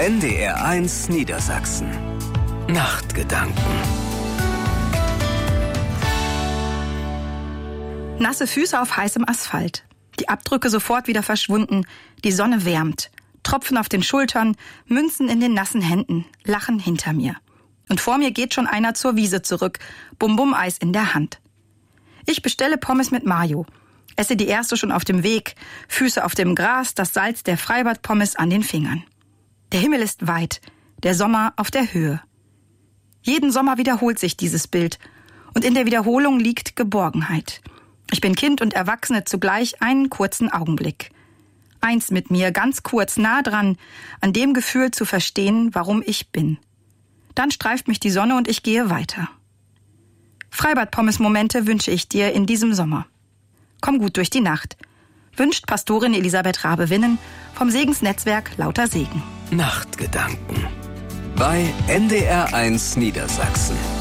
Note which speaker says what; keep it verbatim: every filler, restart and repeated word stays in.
Speaker 1: N D R eins Niedersachsen. Nachtgedanken.
Speaker 2: Nasse Füße auf heißem Asphalt. Die Abdrücke sofort wieder verschwunden. Die Sonne wärmt. Tropfen auf den Schultern, Münzen in den nassen Händen, Lachen hinter mir. Und vor mir geht schon einer zur Wiese zurück, Bum-Bum-Eis in der Hand. Ich bestelle Pommes mit Mayo. Esse die erste schon auf dem Weg, Füße auf dem Gras, das Salz der Freibad-Pommes an den Fingern. Der Himmel ist weit, der Sommer auf der Höhe. Jeden Sommer wiederholt sich dieses Bild. Und in der Wiederholung liegt Geborgenheit. Ich bin Kind und Erwachsene zugleich einen kurzen Augenblick. Eins mit mir, ganz kurz, nah dran, an dem Gefühl zu verstehen, warum ich bin. Dann streift mich die Sonne und ich gehe weiter. Freibad-Pommes-Momente wünsche ich dir in diesem Sommer. Komm gut durch die Nacht. Wünscht Pastorin Elisabeth Rabe-Winnen vom Segensnetzwerk Lauter Segen.
Speaker 1: Nachtgedanken bei N D R eins Niedersachsen.